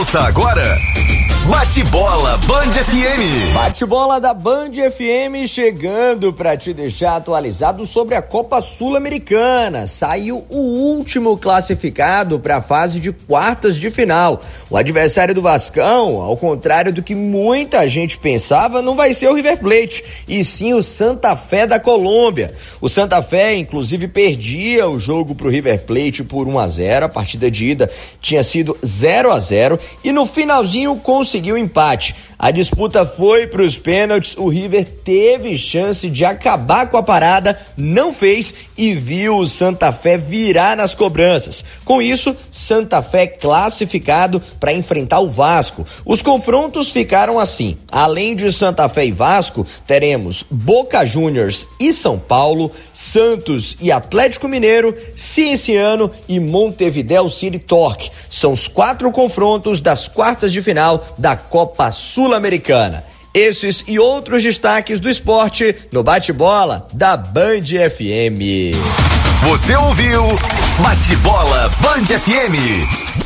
Ouça agora, Bate-Bola Band FM. Bate-bola da Band FM chegando para te deixar atualizado sobre a Copa Sul-Americana. Saiu o último classificado para a fase de quartas de final. O adversário do Vascão, ao contrário do que muita gente pensava, não vai ser o River Plate, e sim o Santa Fé da Colômbia. O Santa Fé, inclusive, perdia o jogo pro River Plate por 1-0. A partida de ida tinha sido 0-0 e no finalzinho conseguiu empate. A disputa foi para os pênaltis, o River teve chance de acabar com a parada, não fez e viu o Santa Fé virar nas cobranças. Com isso, Santa Fé classificado para enfrentar o Vasco. Os confrontos ficaram assim: além de Santa Fé e Vasco, teremos Boca Juniors e São Paulo, Santos e Atlético Mineiro, Cienciano e Montevideo City Torque. São os 4 confrontos das quartas de final da Copa Sul-Americana. Esses e outros destaques do esporte no Bate-Bola da Band FM. Você ouviu Bate-Bola Band FM.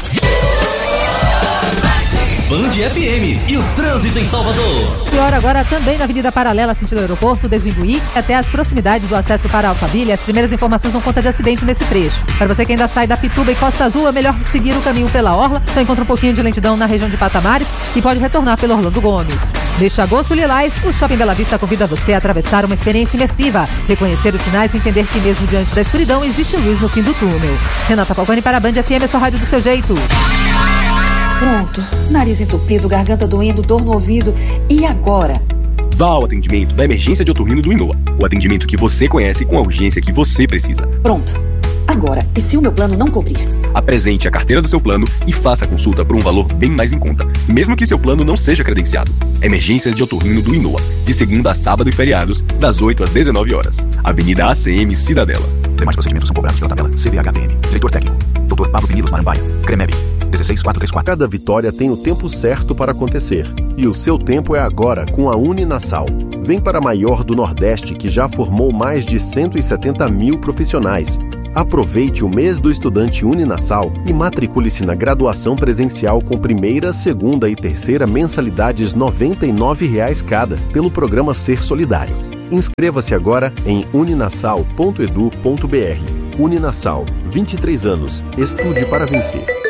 Band FM e o trânsito em Salvador. Pior agora também na Avenida Paralela, sentido aeroporto, desde o Imbuí até as proximidades do acesso para Alphaville. As primeiras informações dão conta de acidente nesse trecho. Para você que ainda sai da Pituba e Costa Azul, é melhor seguir o caminho pela Orla. Só encontra um pouquinho de lentidão na região de Patamares e pode retornar pelo Orlando Gomes. Neste agosto lilás, o Shopping Bela Vista convida você a atravessar uma experiência imersiva, reconhecer os sinais e entender que mesmo diante da escuridão existe luz no fim do túnel. Renata Falcone para a Band FM, a sua rádio do seu jeito. Pronto, nariz entupido, garganta doendo, dor no ouvido. E agora? Vá ao atendimento da emergência de otorrino do Inoa. O atendimento que você conhece com a urgência que você precisa. Pronto. Agora, e se o meu plano não cobrir? Apresente a carteira do seu plano e faça a consulta por um valor bem mais em conta, mesmo que seu plano não seja credenciado. Emergência de otorrino do Inoa, de segunda a sábado e feriados, das 8 às 19 horas. Avenida ACM Cidadela. Demais procedimentos são cobrados pela tabela CBHPM. Diretor técnico, Dr. Pablo Pinilos Marambaia. CREMEB, 16434. Cada vitória tem o tempo certo para acontecer. E o seu tempo é agora, com a Uninasal. Vem para a maior do Nordeste, que já formou mais de 170 mil profissionais. Aproveite o mês do estudante Uninasal e matricule-se na graduação presencial com primeira, segunda e terceira mensalidades R$ 99,00 cada, pelo programa Ser Solidário. Inscreva-se agora em uninasal.edu.br. Uninasal, 23 anos. Estude para vencer.